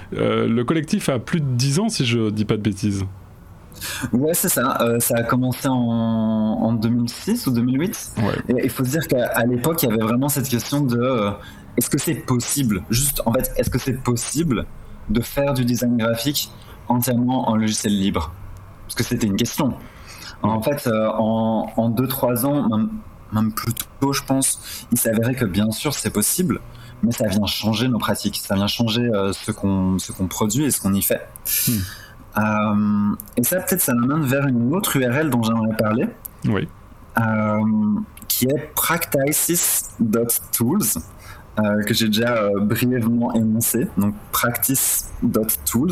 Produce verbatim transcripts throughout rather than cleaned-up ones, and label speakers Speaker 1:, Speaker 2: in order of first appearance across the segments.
Speaker 1: euh, le collectif a plus de dix ans, si je dis pas de bêtises.
Speaker 2: Ouais, c'est ça. Euh, ça a commencé en, en deux mille six ou deux mille huit.
Speaker 1: Ouais.
Speaker 2: Et il faut se dire qu'à l'époque, il y avait vraiment cette question de euh, est-ce que c'est possible, juste en fait, est-ce que c'est possible de faire du design graphique entièrement en logiciel libre? Parce que c'était une question. En fait, euh, en, en deux trois ans, même, même plus tôt, je pense, il s'avérait que bien sûr c'est possible, mais ça vient changer nos pratiques, ça vient changer euh, ce qu'on ce qu'on produit et ce qu'on y fait.
Speaker 1: Hmm.
Speaker 2: Euh, et ça, peut-être, ça m'amène vers une autre U R L dont j'aimerais parler,
Speaker 1: Oui.
Speaker 2: euh, qui est practices dot tools, euh, que j'ai déjà euh, brièvement énoncé. Donc, practice dot tools.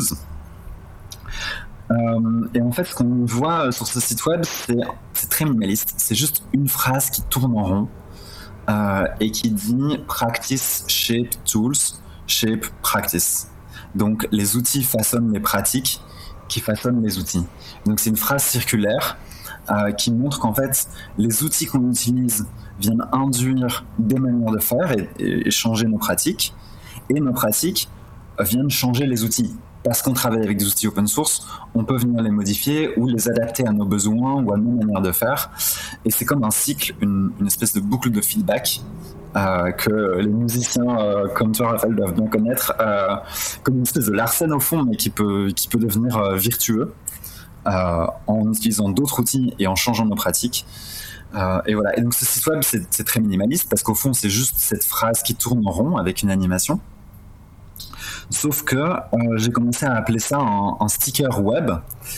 Speaker 2: Euh, et en fait, ce qu'on voit sur ce site web, c'est, c'est très minimaliste. C'est juste une phrase qui tourne en rond euh, et qui dit Practice shape tools, shape practice. Donc, les outils façonnent les pratiques qui façonnent les outils. Donc, c'est une phrase circulaire euh, qui montre qu'en fait, les outils qu'on utilise viennent induire des manières de faire et, et, et changer nos pratiques, et nos pratiques viennent changer les outils. Parce qu'on travaille avec des outils open source, on peut venir les modifier ou les adapter à nos besoins ou à nos manières de faire. Et c'est comme un cycle, une, une espèce de boucle de feedback euh, que les musiciens euh, comme toi, Raphaël, doivent bien connaître, euh, comme une espèce de Larsen au fond, mais qui peut, qui peut devenir euh, virtueux euh, en utilisant d'autres outils et en changeant nos pratiques. Euh, et voilà. Et donc ce site web, c'est, c'est très minimaliste parce qu'au fond, c'est juste cette phrase qui tourne en rond avec une animation. Sauf que euh, j'ai commencé à appeler ça un, un sticker web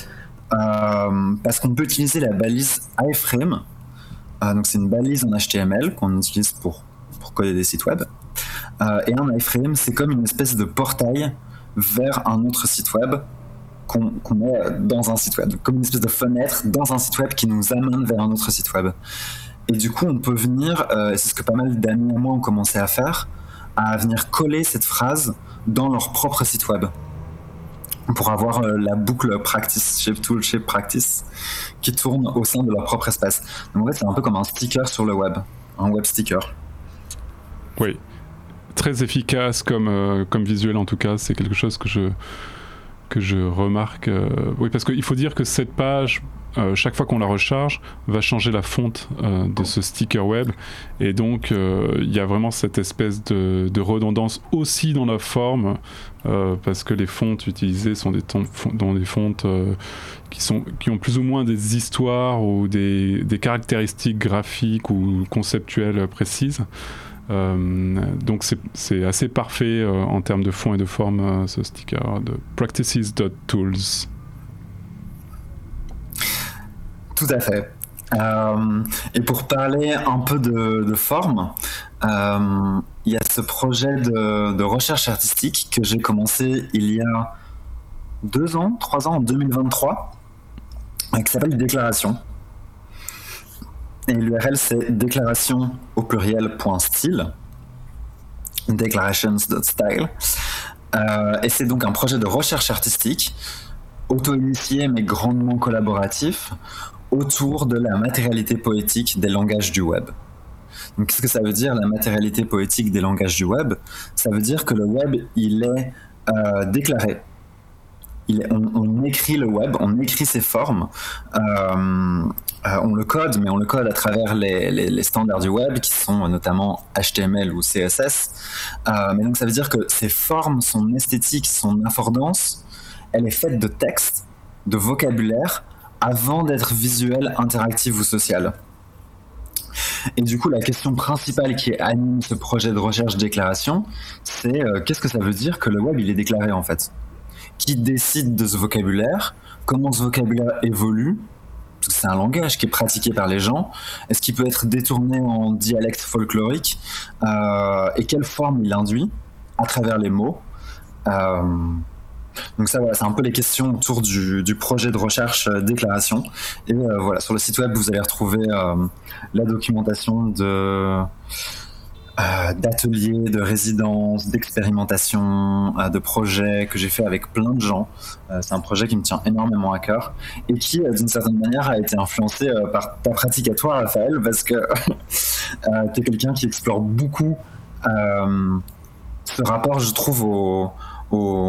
Speaker 2: euh, parce qu'on peut utiliser la balise iframe. Euh, donc c'est une balise en H T M L qu'on utilise pour, pour coder des sites web. Euh, et un iframe, c'est comme une espèce de portail vers un autre site web qu'on, qu'on met dans un site web. Comme une espèce de fenêtre dans un site web qui nous amène vers un autre site web. Et du coup, on peut venir, euh, c'est ce que pas mal d'amis à moi ont commencé à faire, à venir coller cette phrase dans leur propre site web pour avoir euh, la boucle practice, shape tool, shape practice qui tourne au sein de leur propre espace. Donc en fait, c'est un peu comme un sticker sur le web, un web sticker.
Speaker 1: Oui, très efficace comme, euh, comme visuel en tout cas, c'est quelque chose que je, que je remarque. Euh, oui, parce qu'il faut dire que cette page, euh, chaque fois qu'on la recharge, va changer la fonte euh, de ce sticker web. Et donc, euh, il y a vraiment cette espèce de, de redondance aussi dans la forme, euh, parce que les fontes utilisées sont des, ton, dans des fontes euh, qui, sont, qui ont plus ou moins des histoires ou des, des caractéristiques graphiques ou conceptuelles précises. Euh, donc c'est, c'est assez parfait euh, en termes de fond et de forme, euh, ce sticker de practices dot tools.
Speaker 2: Tout à fait. Euh, et pour parler un peu de, de forme, euh, il y a ce projet de, de recherche artistique que j'ai commencé il y a deux ans, trois ans, en deux mille vingt-trois, qui s'appelle Déclaration. Et l'U R L, c'est déclaration au pluriel point style, declarations dot style. Euh, et c'est donc un projet de recherche artistique, auto-initié mais grandement collaboratif, autour de la matérialité poétique des langages du web. Donc, qu'est-ce que ça veut dire, la matérialité poétique des langages du web? Ça veut dire que le web, il est euh, déclaré. Il est, on, on écrit le web, on écrit ses formes, euh, euh, on le code, mais on le code à travers les, les, les standards du web, qui sont notamment H T M L ou C S S. Euh, mais donc, ça veut dire que ses formes, son esthétique, son affordance, elle est faite de texte, de vocabulaire, avant d'être visuelle, interactive ou sociale. Et du coup, la question principale qui anime ce projet de recherche-déclaration, c'est euh, qu'est-ce que ça veut dire que le web, il est déclaré en fait? Qui décide de ce vocabulaire? Comment ce vocabulaire évolue? Parce que c'est un langage qui est pratiqué par les gens. Est-ce qu'il peut être détourné en dialecte folklorique? euh, Et quelle forme il induit à travers les mots? euh, Donc ça, voilà, c'est un peu les questions autour du, du projet de recherche euh, déclaration. Et euh, voilà, sur le site web, vous allez retrouver euh, la documentation de, euh, d'ateliers, de résidences, d'expérimentations, euh, de projets que j'ai fait avec plein de gens. Euh, c'est un projet qui me tient énormément à cœur et qui, euh, d'une certaine manière, a été influencé euh, par ta pratique à toi, Raphaël, parce que euh, tu es quelqu'un qui explore beaucoup euh, ce rapport, je trouve, au, au